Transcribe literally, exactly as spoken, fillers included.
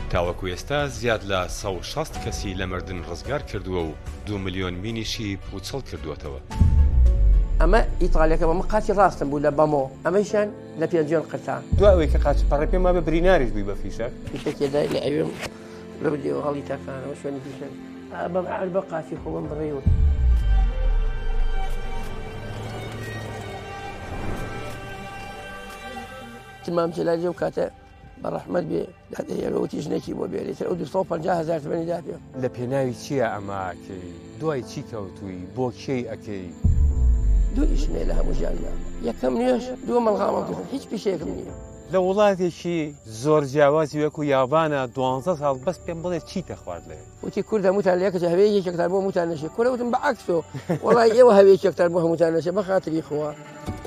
تاوەکو ئێستا زیاد لە سەد و شەست کەسی لە مردن ڕزگار کردووە و دو ملیۆن مینیشی پوچەڵ کردووەتەوە. ئەمە ئیتالیەکە بەمە قاچی ڕاستم بوو لە بەمۆ ئەمەیشان لە پێنجۆن قرتان دوای کە قاچ پەڕێ پێم ما بە بریناریش بووی بە فیشەک فیشەکێدا لە ئەوێم لە بدێەوە هەڵی تاکانەوە شوێنی فیشەک بەم عەل بە قاچی خۆم بڕێوە تمام جەلالی ئەو کاتە بەڕەحمەت بێ دادەیەوەتی ژنێکی بۆ بێرێتر ئەو دوو سەد و پەنجا هەزار تمەنی دا پێ لە پێناوی چییە ئەماکەی دوای چی کەوتووی بۆ کێی ئەەکەی دوو ئیشنێ لە هەموو ژیاندا یەکەم نوێش دووە مەڵغاڵم کرد هیچ پیشەیەکم نییە لە وڵاتێکی زۆر جیاوازی وەکو یابانە دوانزە ساڵ بەس پێم بڵێ چیتە خوارد لێ وتی کوردە موتان لەکە هەوێ یەکێکتان بۆ موتان نەشێ کورە وتم بەعەکسۆ وەڵای ئێوە هەوێ یەکێکتان بۆ هەمووتان نەشێ بەخاتری خوا